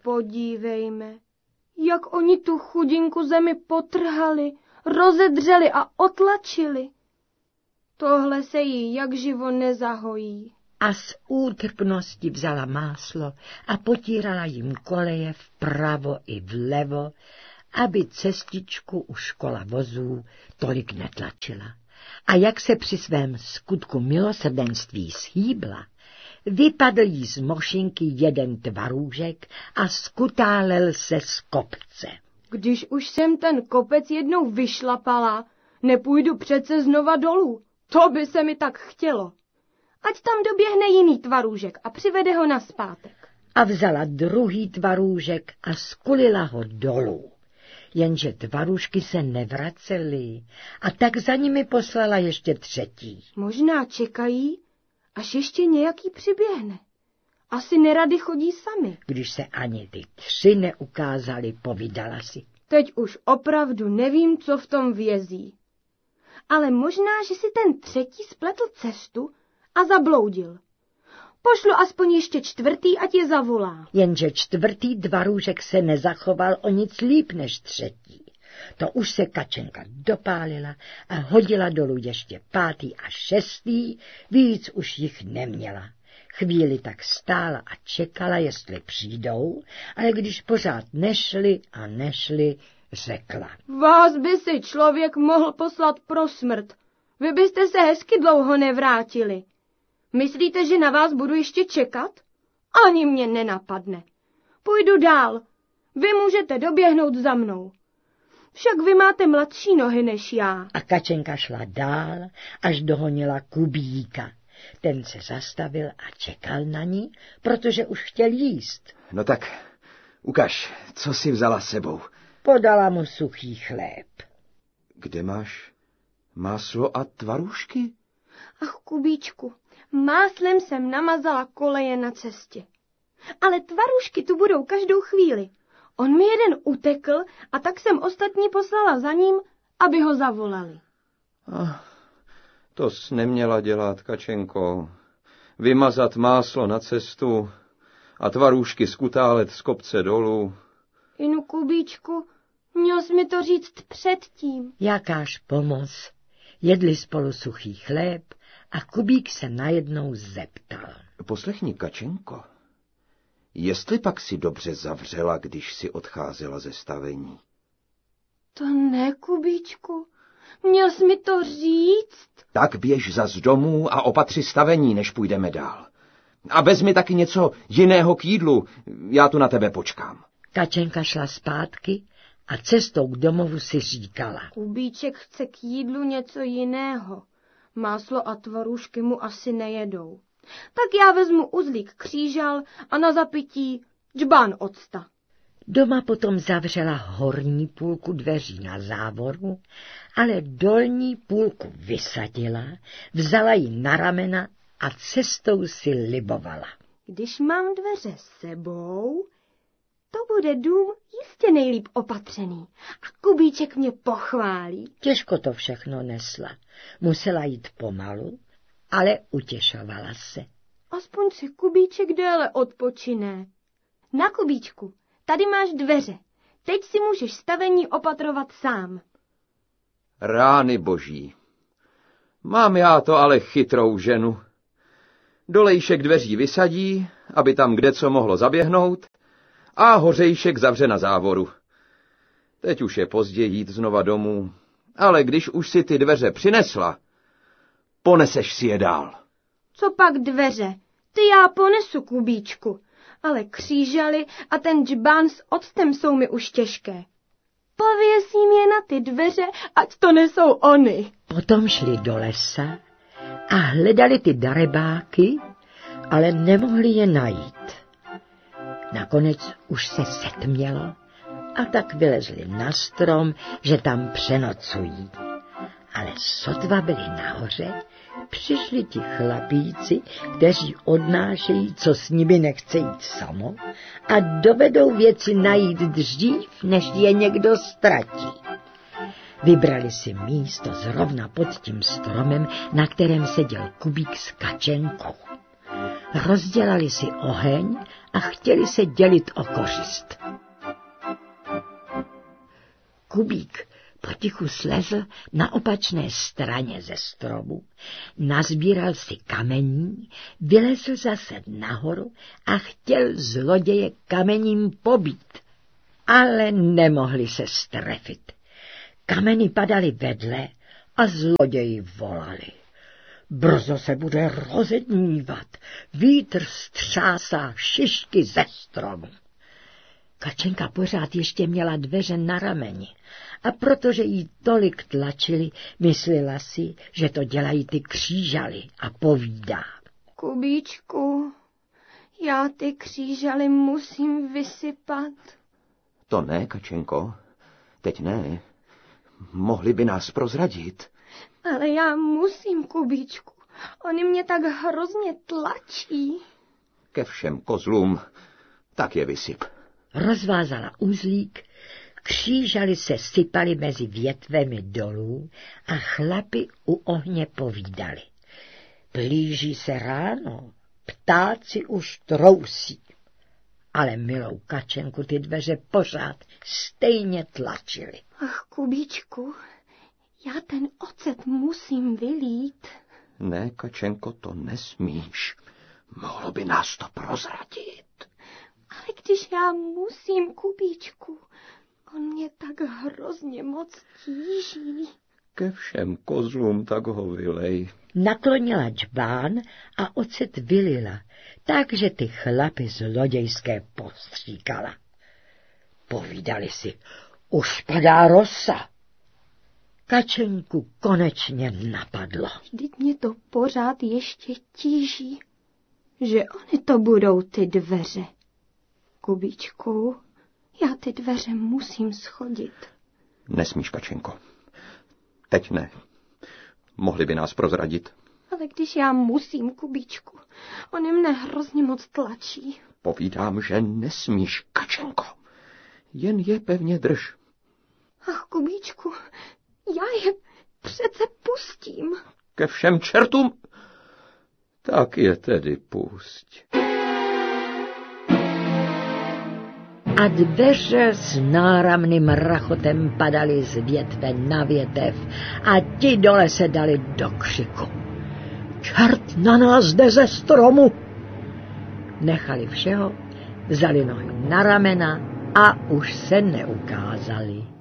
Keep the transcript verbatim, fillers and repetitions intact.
podívejme, jak oni tu chudinku zemi potrhali, rozedřeli a otlačili. Tohle se jí jak živo nezahojí. A z útrpnosti vzala máslo a potírala jim koleje vpravo i vlevo, aby cestičku u škola vozů tolik netlačila. A jak se při svém skutku milosrdenství shýbla, vypadl jí z mošinky jeden tvarůžek a skutálel se z kopce. Když už jsem ten kopec jednou vyšlapala, nepůjdu přece znova dolů. To by se mi tak chtělo. Ať tam doběhne jiný tvarůžek a přivede ho nazpátek. A vzala druhý tvarůžek a skulila ho dolů. Jenže tvarůžky se nevracely a tak za nimi poslala ještě třetí. Možná čekají, až ještě nějaký přiběhne. Asi nerady chodí sami. Když se ani ty tři neukázali, povídala si. Teď už opravdu nevím, co v tom vězí. Ale možná, že si ten třetí spletl cestu a zabloudil. Pošlu aspoň ještě čtvrtý, ať je zavolá. Jenže čtvrtý tvarůžek se nezachoval o nic líp než třetí. To už se Kačenka dopálila a hodila dolů ještě pátý a šestý, víc už jich neměla. Chvíli tak stála a čekala, jestli přijdou, ale když pořád nešli a nešli, řekla. Vás by si člověk mohl poslat pro smrt. Vy byste se hezky dlouho nevrátili. Myslíte, že na vás budu ještě čekat? Ani mě nenapadne. Půjdu dál. Vy můžete doběhnout za mnou. Však vy máte mladší nohy než já. A Kačenka šla dál, až dohonila Kubíka. Ten se zastavil a čekal na ní, protože už chtěl jíst. No tak, ukaž, co jsi vzala sebou. Podala mu suchý chléb. Kde máš máslo a tvarůžky? Ach, Kubíčku, máslem jsem namazala koleje na cestě. Ale tvarůžky tu budou každou chvíli. On mi jeden utekl a tak jsem ostatní poslala za ním, aby ho zavolali. Ah, to jsi neměla dělat, Kačenko. Vymazat máslo na cestu a tvarůžky skutálet z kopce dolů. Inu, Kubíčku, měl jsi mi to říct předtím. Jakáž pomoc. Jedli spolu suchý chléb a Kubík se najednou zeptal. Poslechni, Kačenko, jestli pak si dobře zavřela, když si odcházela ze stavení? To ne, Kubíčku, měl jsi mi to říct. Tak běž zas domů a opatři stavení, než půjdeme dál. A vezmi taky něco jiného k jídlu, já tu na tebe počkám. Kačenka šla zpátky a cestou k domovu si říkala. Kubíček chce k jídlu něco jiného. Máslo a tvarůžky mu asi nejedou. Tak já vezmu uzlík křížal a na zapití džbán octa. Doma potom zavřela horní půlku dveří na závoru, ale dolní půlku vysadila, vzala ji na ramena a cestou si libovala. Když mám dveře s sebou, to bude dům jistě nejlíp opatřený a Kubíček mě pochválí. Těžko to všechno nesla. Musela jít pomalu, ale utěšovala se. Aspoň si Kubíček déle odpočiné. Na, Kubíčku, tady máš dveře. Teď si můžeš stavení opatrovat sám. Rány boží. Mám já to ale chytrou ženu. Dolejšek dveří vysadí, aby tam kde co mohlo zaběhnout, a hořejšek zavře na závoru. Teď už je pozdě jít znova domů, ale když už si ty dveře přinesla, poneseš si je dál. Co pak dveře? Ty já ponesu, Kubíčku, ale křížaly a ten džbán s octem jsou mi už těžké. Pověsím je na ty dveře, ať to nesou oni. Potom šli do lesa a hledali ty darebáky, ale nemohli je najít. Nakonec už se setmělo a tak vylezli na strom, že tam přenocují. Ale sotva byli nahoře, přišli ti chlapíci, kteří odnášejí, co s nimi nechce jít samo, a dovedou věci najít dřív, než je někdo ztratí. Vybrali si místo zrovna pod tím stromem, na kterém seděl Kubík s Kačenkou. Rozdělali si oheň a chtěli se dělit o kořist. Kubík potichu slezl na opačné straně ze stromu, nazbíral si kamení, vylezl zase nahoru a chtěl zloděje kamením pobít, ale nemohli se strefit. Kameny padaly vedle a zloději volali. Brzo se bude rozednívat, vítr střásá šišky ze stromu. Kačenka pořád ještě měla dveře na rameni a protože jí tolik tlačili, myslela si, že to dělají ty křížaly a povídá. Kubíčku, já ty křížaly musím vysypat. To ne, Kačenko, teď ne. Mohli by nás prozradit. Ale já musím, Kubíčku. Oni mě tak hrozně tlačí. Ke všem kozlům, tak je vysyp. Rozvázala uzlík, křížaly se sypaly mezi větvemi dolů a chlapi u ohně povídali. Blíží se ráno, ptáci už trousí. Ale milou Kačenku ty dveře pořád stejně tlačily. Ach, Kubíčku, já ten ocet musím vylít. Ne, Kačenko, to nesmíš. Mohlo by nás to prozradit. Ale když já musím, Kubíčku, on mě tak hrozně moc tíží. Ke všem kozlům tak ho vylej. Naklonila džbán a ocet vylila, takže ty chlapy zlodějské postříkala. Povídali si, už padá rosa. Kačenku konečně napadlo. Vždyť mě to pořád ještě tíží, že oni to budou ty dveře. Kubíčku, já ty dveře musím schodit. Nesmíš, Kačenko. Teď ne. Mohli by nás prozradit. Ale když já musím, Kubíčku, oni mne hrozně moc tlačí. Povídám, že nesmíš, Kačenko. Jen je pevně drž. Ach, Kubíčku, já je přece pustím. Ke všem čertům? Tak je tedy pusť. A dveře s náramným rachotem padaly z větve na větev a ti dole se dali do křiku. Čert na nás jde ze stromu! Nechali všeho, vzali nohy na ramena a už se neukázali.